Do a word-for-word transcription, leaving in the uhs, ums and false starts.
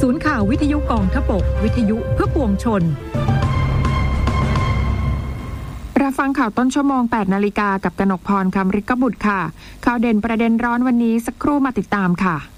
ศูนย์ข่าววิทยุกองทพบกวิทยุเพื่อปวงชนรับฟังข่าวต้นชั่วโมง แปดนาฬิกากับกนกพร คำฤกบุตรค่ะข่าวเด่นประเด็นร้อนวันนี้สักครู่มาติดตามค่ะ